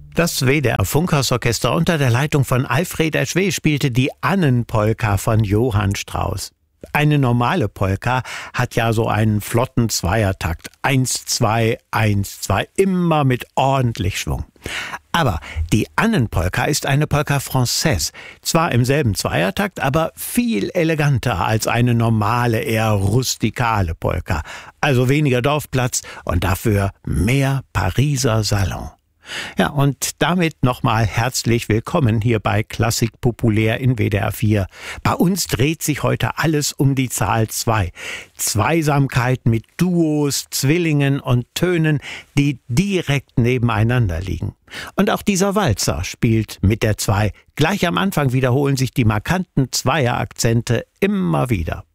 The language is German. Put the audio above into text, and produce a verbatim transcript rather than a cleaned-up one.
Das W D R-Funkhausorchester unter der Leitung von Alfred Eschwege spielte die Annenpolka von Johann Strauss. Eine normale Polka hat ja so einen flotten Zweiertakt. Eins, zwei, eins, zwei, immer mit ordentlich Schwung. Aber die Annenpolka ist eine Polka Française. Zwar im selben Zweiertakt, aber viel eleganter als eine normale, eher rustikale Polka. Also weniger Dorfplatz und dafür mehr Pariser Salon. Ja, und damit nochmal herzlich willkommen hier bei Klassik Populär in W D R vier. Bei uns dreht sich heute alles um die Zahl zwei. Zweisamkeit mit Duos, Zwillingen und Tönen, die direkt nebeneinander liegen. Und auch dieser Walzer spielt mit der zwei. Gleich am Anfang wiederholen sich die markanten Zweierakzente immer wieder.